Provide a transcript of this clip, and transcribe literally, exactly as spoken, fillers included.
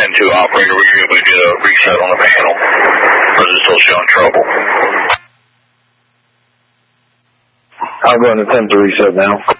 ten two operator, were you able to get a reset on the panel? Or is it still showing trouble? I'll go into ten to reset now.